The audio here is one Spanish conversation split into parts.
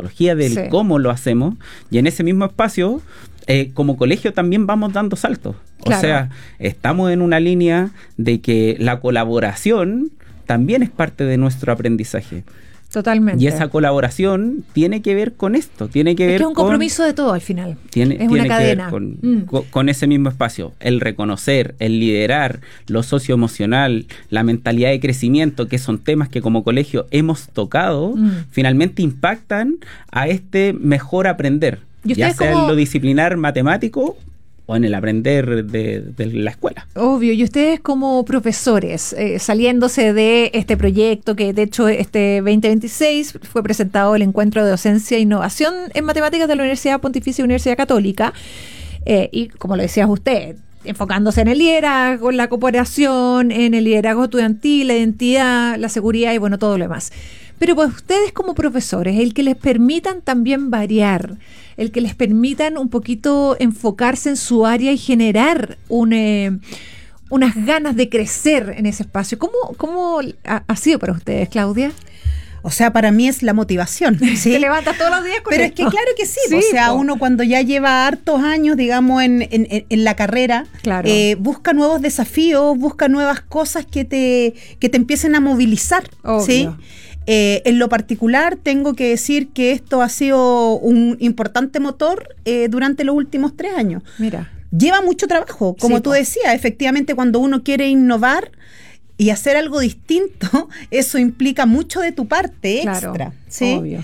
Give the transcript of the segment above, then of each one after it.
metodología del cómo lo hacemos, y en ese mismo espacio, como colegio también vamos dando saltos. Claro. O sea, estamos en una línea de que la colaboración también es parte de nuestro aprendizaje. Totalmente. Y esa colaboración tiene que ver con esto, tiene que ver es un compromiso de todo al final. Tiene una cadena. Que ver con ese mismo espacio. El reconocer, el liderar, lo socioemocional, la mentalidad de crecimiento, que son temas que como colegio hemos tocado, finalmente impactan a este mejor aprender. Ya sea en lo disciplinar matemático o en el aprender de la escuela. Obvio, y ustedes como profesores, saliéndose de este proyecto, que de hecho este 2026 fue presentado el Encuentro de Docencia e Innovación en Matemáticas de la Universidad Pontificia Universidad Católica, y como lo decías usted, enfocándose en el liderazgo, en la cooperación, en el liderazgo estudiantil, la identidad, la seguridad y bueno, todo lo demás. Pero pues ustedes como profesores, el que les permitan también variar, el que les permitan un poquito enfocarse en su área y generar unas ganas de crecer en ese espacio. ¿Cómo ha sido para ustedes, Claudia? O sea, para mí es la motivación. ¿Sí? Te levantas todos los días con Pero esto. es que claro que sí. O sea, uno cuando ya lleva hartos años, digamos, en la carrera, claro, busca nuevos desafíos, busca nuevas cosas que te empiecen a movilizar. Obvio. ¿Sí? En lo particular, tengo que decir que esto ha sido un importante motor durante los últimos 3 años. Mira. Lleva mucho trabajo, como tú decías. Efectivamente, cuando uno quiere innovar y hacer algo distinto, eso implica mucho de tu parte extra. Claro, ¿sí? Obvio.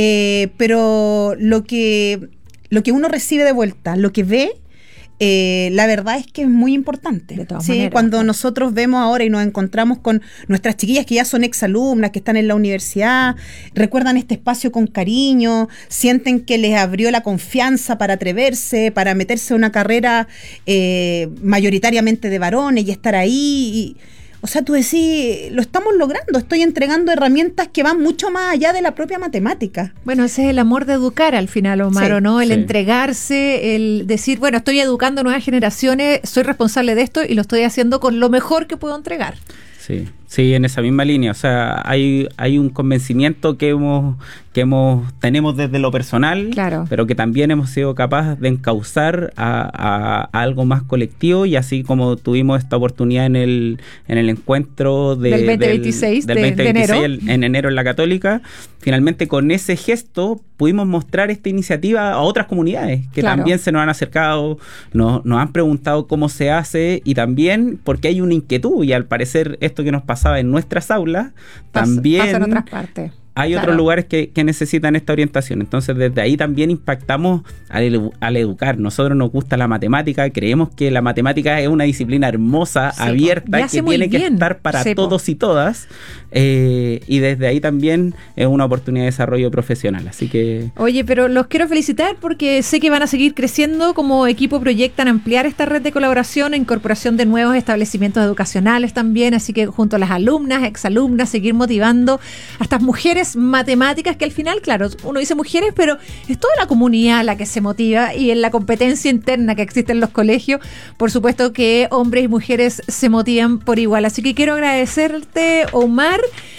Pero lo que uno recibe de vuelta, lo que ve, la verdad es que es muy importante. De todas ¿sí? maneras, Cuando nosotros vemos ahora y nos encontramos con nuestras chiquillas que ya son exalumnas, que están en la universidad, recuerdan este espacio con cariño, sienten que les abrió la confianza para atreverse, para meterse en una carrera mayoritariamente de varones y estar ahí. O sea, tú decís, lo estamos logrando, estoy entregando herramientas que van mucho más allá de la propia matemática. Bueno, ese es el amor de educar al final, Omar, sí, ¿o no? El sí. entregarse, el decir, bueno, estoy educando nuevas generaciones, soy responsable de esto y lo estoy haciendo con lo mejor que puedo entregar. Sí, en esa misma línea. O sea, hay un convencimiento que tenemos desde lo personal, claro, pero que también hemos sido capaces de encauzar a algo más colectivo, y así como tuvimos esta oportunidad en el encuentro del 2026, del 2026 de enero. En enero en la Católica, finalmente con ese gesto pudimos mostrar esta iniciativa a otras comunidades que también se nos han acercado, nos han preguntado cómo se hace, y también porque hay una inquietud, y al parecer esto que nos pasaba en nuestras aulas también pasa en otras partes. Hay otros lugares que necesitan esta orientación. Entonces, desde ahí también impactamos al educar. Nosotros nos gusta la matemática, creemos que la matemática es una disciplina hermosa, abierta, que tiene que estar para todos y todas. Y desde ahí también es una oportunidad de desarrollo profesional. Así que... Oye, pero los quiero felicitar porque sé que van a seguir creciendo. Como equipo proyectan ampliar esta red de colaboración e incorporación de nuevos establecimientos educacionales también. Así que junto a las alumnas, exalumnas, seguir motivando a estas mujeres matemáticas, que al final, claro, uno dice mujeres, pero es toda la comunidad la que se motiva, y en la competencia interna que existe en los colegios, por supuesto que hombres y mujeres se motivan por igual. Así que quiero agradecerte, Omar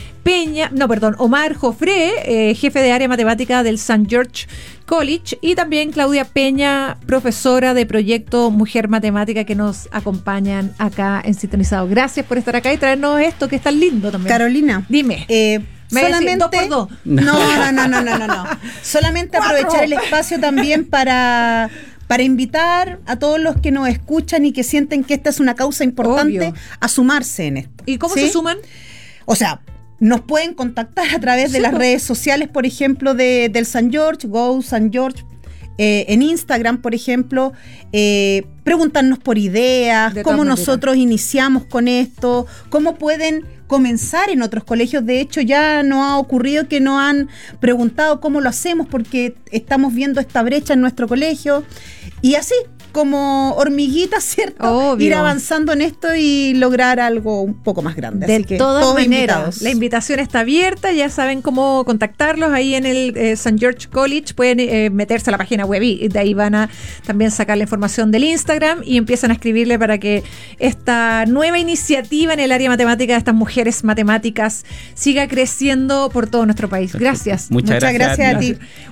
Jofré, jefe de área matemática del St. George College, y también Claudia Peña, profesora de proyecto Mujer Matemática, que nos acompañan acá en Sintonizado. Gracias por estar acá y traernos esto que es tan lindo también. Carolina, dime. Solamente 2x2. No. Solamente aprovechar el espacio también para invitar a todos los que nos escuchan y que sienten que esta es una causa importante, obvio, a sumarse en esto. ¿Y cómo se suman? O sea, nos pueden contactar a través de las redes sociales, por ejemplo, del St. George, Go St. George, en Instagram, por ejemplo, preguntarnos por ideas, cómo nosotros iniciamos con esto, cómo pueden comenzar en otros colegios. De hecho, ya nos ha ocurrido que nos han preguntado cómo lo hacemos, porque estamos viendo esta brecha en nuestro colegio, y así como hormiguitas, ¿cierto? Obvio. Ir avanzando en esto y lograr algo un poco más grande. De Así que todas todos maneras, invitados. La invitación está abierta, ya saben cómo contactarlos ahí en el St. George College. Pueden meterse a la página web y de ahí van a también sacar la información del Instagram y empiezan a escribirle para que esta nueva iniciativa en el área matemática de estas mujeres matemáticas siga creciendo por todo nuestro país. Gracias. Muchas gracias a ti.